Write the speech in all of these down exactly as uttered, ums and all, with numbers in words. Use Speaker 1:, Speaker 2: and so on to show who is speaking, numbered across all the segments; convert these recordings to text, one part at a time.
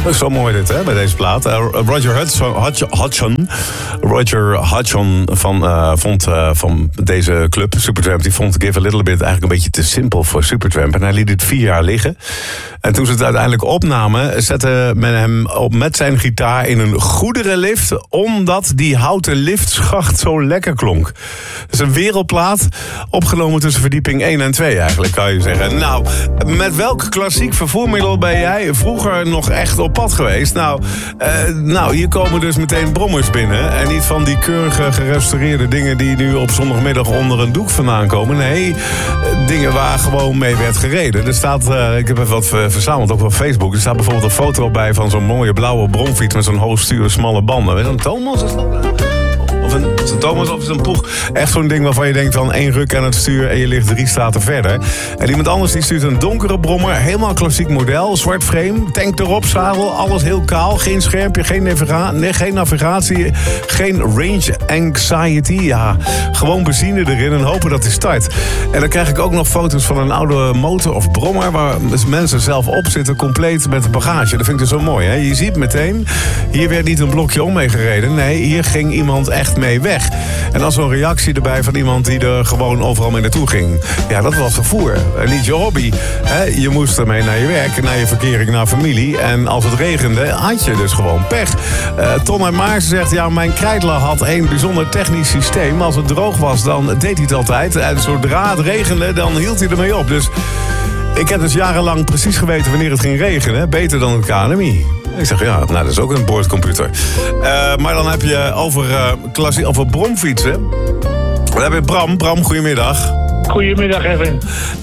Speaker 1: Dat is zo mooi dit, hè, bij deze plaat. Uh, Roger Hudson, Hodgson, Roger Hodgson van, uh, vond uh, van deze club, Supertramp, die vond Give a Little Bit eigenlijk een beetje te simpel voor Supertramp. En hij liet het vier jaar liggen. En toen ze het uiteindelijk opnamen, zette men hem op met zijn gitaar in een goederenlift, omdat die houten liftschacht zo lekker klonk. Dat is een wereldplaat, opgenomen tussen verdieping één en twee eigenlijk, kan je zeggen. Nou, met welk klassiek vervoermiddel ben jij vroeger nog echt op pad geweest? Nou, uh, nou, hier komen dus meteen brommers binnen. En niet van die keurige gerestaureerde dingen die nu op zondagmiddag onder een doek vandaan komen. Nee, uh, dingen waar gewoon mee werd gereden. Er staat, uh, ik heb even wat verzameld, ook op Facebook. Er staat bijvoorbeeld een foto bij van zo'n mooie blauwe bromfiets met zo'n hoogstuur, smalle banden. Weet je, een Thomas is dat? Of een, is een Thomas of is een Poeg? Echt zo'n ding waarvan je denkt van één ruk aan het stuur en je ligt drie staten verder. En iemand anders die stuurt een donkere brommer, helemaal klassiek model, zwart frame, tank erop, zadel, alles heel kaal, geen schermpje, geen, naviga- nee, geen navigatie, geen range anxiety. Ja, gewoon benzine erin en hopen dat hij start. En dan krijg ik ook nog foto's van een oude motor of brommer waar mensen zelf op zitten, compleet met bagage. Dat vind ik dus zo mooi, hè? Je ziet meteen, hier werd niet een blokje om mee gereden. Nee, hier ging iemand echt mee weg. En dan zo'n reactie erbij van iemand die er gewoon overal mee naartoe ging. Ja, dat was vervoer. En niet je hobby. Hè? Je moest ermee naar je werk, naar je verkering, naar familie. En als het regende, had je dus gewoon pech. Uh, Ton uit Maarsen zegt, ja, mijn krijtler had een bijzonder technisch systeem. Als het droog was, dan deed hij het altijd. En zodra het regende, dan hield hij ermee op. Dus ik heb dus jarenlang precies geweten wanneer het ging regenen. Beter dan het K N M I. Ik zeg, ja, nou, dat is ook een boordcomputer. Uh, maar dan heb je over, uh, klassie, over bromfietsen. Dan heb je Bram. Bram, goedemiddag.
Speaker 2: Goedemiddag, Erwin.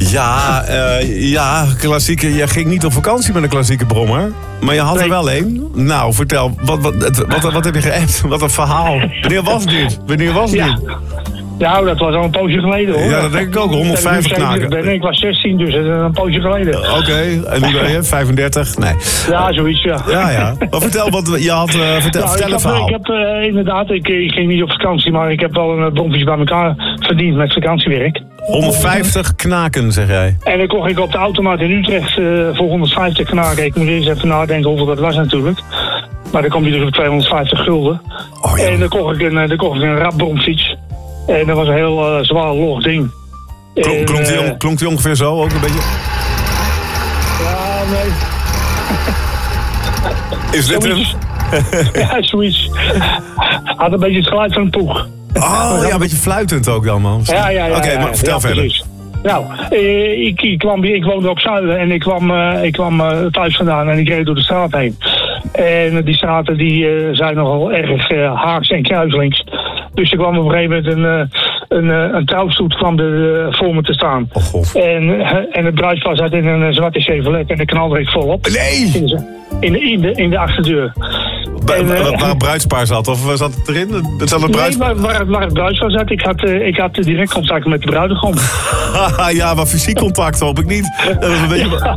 Speaker 1: Ja, uh, ja, klassieke. Je ging niet op vakantie met een klassieke brommer. Maar je had nee. er wel een. Nou, vertel, wat, wat, wat, wat, wat heb je geappt? Wat een verhaal. Wanneer was dit? Wanneer was dit?
Speaker 2: Ja. Nou, dat was al een poosje geleden, hoor.
Speaker 1: Ja, dat denk ik ook. honderdvijftig knaken.
Speaker 2: Ben, ik was zestien, dus dat is een poosje geleden.
Speaker 1: Oké, okay. En nu ben je vijfendertig? Nee.
Speaker 2: Ja, zoiets, ja.
Speaker 1: Ja, ja. Maar vertel, wat je had, uh, vertel,
Speaker 2: nou,
Speaker 1: vertel een verhaal.
Speaker 2: Ik heb uh, inderdaad, ik, ik ging niet op vakantie, maar ik heb wel een bromfiets bij elkaar verdiend met vakantiewerk.
Speaker 1: honderdvijftig knaken, zeg jij?
Speaker 2: En dan kocht ik op de automaat in Utrecht uh, voor honderdvijftig knaken. Ik moet eens even nadenken hoeveel dat was natuurlijk. Maar dan kom je dus op tweehonderdvijftig gulden. Oh, ja. En dan kocht ik een, dan kocht ik een rapbromfiets. En dat was een heel uh, zwaar log ding.
Speaker 1: Klonk, klonk, die, uh, klonk die ongeveer zo ook een beetje?
Speaker 2: Ja, nee.
Speaker 1: Is dit hem?
Speaker 2: Ja, zoiets. Had een beetje het geluid van een Poeg.
Speaker 1: Oh, ja, een beetje fluitend ook dan, man.
Speaker 2: Ja, ja, ja.
Speaker 1: Oké,
Speaker 2: okay,
Speaker 1: maar vertel
Speaker 2: ja,
Speaker 1: verder.
Speaker 2: Precies. Nou, eh, ik, ik, kwam, ik woonde op Zuiden en ik kwam, uh, ik kwam uh, thuis vandaan en ik reed door de straat heen. En die straten die, uh, zijn nogal erg uh, haaks en kruiselings. Dus er kwam op een gegeven moment een, een, een, een trouwstoet kwam er uh, voor me te staan.
Speaker 1: Oh, God.
Speaker 2: En, uh, en het bruidpaar zat in een zwarte Chevrolet en de knalde ik volop.
Speaker 1: Nee!
Speaker 2: In de, in de, in de, in de achterdeur.
Speaker 1: Ba-
Speaker 2: en, uh,
Speaker 1: waar het bruidspaar zat? Of zat het erin? Het zat het bruids...
Speaker 2: Nee, waar, waar, waar het bruidspaar zat. Ik had, uh, ik had direct contact met de bruidegom.
Speaker 1: Ja, maar fysiek contact hoop ik niet. Dat was een beetje...
Speaker 2: Ja.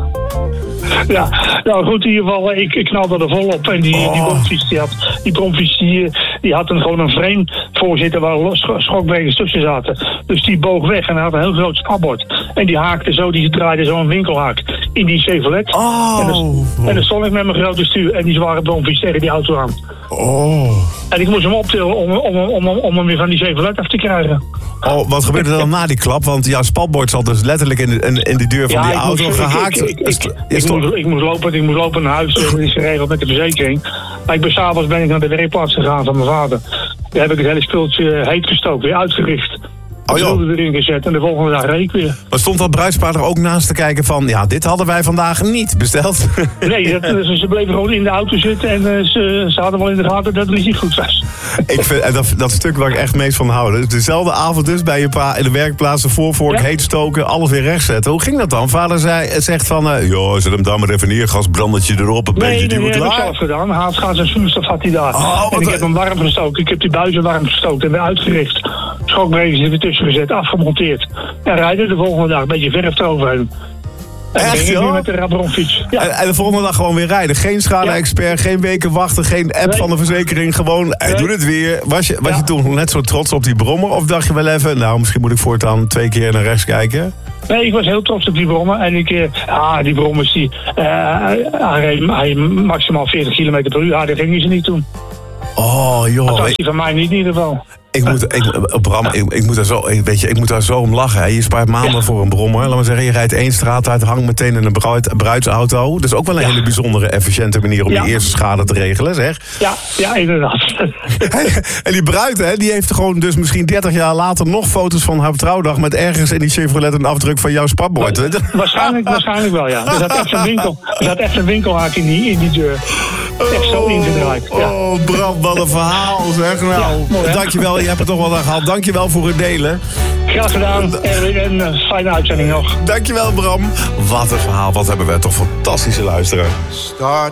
Speaker 2: Ja, nou goed, in ieder geval, ik, ik knalde er volop. En die, oh. die bromfiets, die had, die, bromfiets die, die had een, gewoon een frame voorzitten waar schokbrekers tussen zaten. Dus die boog weg en hij had een heel groot spatbord. En die haakte zo, die draaide zo een winkelhaak in die Chevrolet.
Speaker 1: Oh.
Speaker 2: En, dan, en dan stond ik met mijn grote stuur en die zware bromfiets tegen die auto aan.
Speaker 1: Oh.
Speaker 2: En ik moest hem optillen om, om, om, om, om hem weer van die Chevrolet af te krijgen.
Speaker 1: Oh, wat gebeurde er dan na die klap? Want jouw spatbord zat dus letterlijk in de, in, in de deur van ja, die auto
Speaker 2: moest,
Speaker 1: gehaakt.
Speaker 2: Ik, ik, ik, ik, ik, ik, moest, ik, moest lopen, ik moest lopen naar huis, dat is geregeld met de verzekering. Maar ik ben s'avonds ben ik naar de werkplaats gegaan van mijn vader. Daar heb ik het hele spultje heet gestookt, weer uitgericht.
Speaker 1: Oh,
Speaker 2: ik wilde erin gezet en de volgende dag reed ik weer.
Speaker 1: Maar stond dat bruidspaar er ook naast te kijken van... ja, dit hadden wij vandaag niet besteld?
Speaker 2: Nee, dat, ze bleven gewoon in de auto zitten... en uh, ze, ze hadden wel in de gaten dat het niet goed was.
Speaker 1: Ik vind, en dat, dat stuk waar ik echt meest van hou... Dus dezelfde avond dus bij je pa in de werkplaats... de voorvork ja. heet stoken, alles weer rechtzetten. Hoe ging dat dan? Vader zei, zegt van... Uh, joh, zet hem dan maar even neer, gasbrandertje erop... een
Speaker 2: nee,
Speaker 1: beetje
Speaker 2: nee,
Speaker 1: duwen
Speaker 2: nee,
Speaker 1: klaar.
Speaker 2: dat heb ik zelf gedaan. Haatgaas en zuurstof had hij daar.
Speaker 1: Oh,
Speaker 2: en ik heb hem warm gestoken. Ik heb die buizen warm gestoken en weer uitgericht. Schokbrekers er weer tussen gezet, afgemonteerd. En rijden de volgende dag een beetje verf eroverheen. En
Speaker 1: echt,
Speaker 2: ik
Speaker 1: joh?
Speaker 2: met de rapronfiets. Ja.
Speaker 1: En, en de volgende dag gewoon weer rijden. Geen schade-expert, ja. geen weken wachten, geen app nee. van de verzekering. Gewoon, hij nee. doet het weer. Was je, was ja. je toen net zo trots op die brommer? Of dacht je wel even, nou, misschien moet ik voortaan twee keer naar rechts kijken?
Speaker 2: Nee, ik was heel trots op die brommen. En ik, uh, ah, die brommers, die, uh, hij, reed, hij maximaal veertig kilometer per uur. Ah, dat ging ze niet doen.
Speaker 1: Oh, joh.
Speaker 2: Dat was die van mij niet in ieder geval.
Speaker 1: Ik moet, ik, Bram, ik, ik, moet daar zo, ik, weet je, ik moet daar zo om lachen. Hè. Je spaart maanden ja. voor een brommer. Laat maar zeggen, je rijdt één straat uit, hangt meteen in een bruid, bruidsauto. Dat is ook wel een ja. hele bijzondere, efficiënte manier om ja. die eerste schade te regelen, zeg.
Speaker 2: Ja, ja, inderdaad.
Speaker 1: En die bruid, hè, die heeft gewoon dus misschien dertig jaar later nog foto's van haar trouwdag met ergens in die Chevrolet een afdruk van jouw spatbord.
Speaker 2: Ja, waarschijnlijk, waarschijnlijk wel, ja. Er zat echt een winkel, er zat echt een winkelhaak in die, in die deur. Echt zo ingedraaid. Ja.
Speaker 1: Oh, Bram, wat een verhaal, zeg. Nou, ja, mooi, dankjewel. Je hebt er toch wel aan gehad. Dankjewel voor het delen.
Speaker 2: Graag gedaan. Erwin, en een fijne uitzending nog.
Speaker 1: Dankjewel, Bram. Wat een verhaal. Wat hebben we toch fantastische luisteraars. Start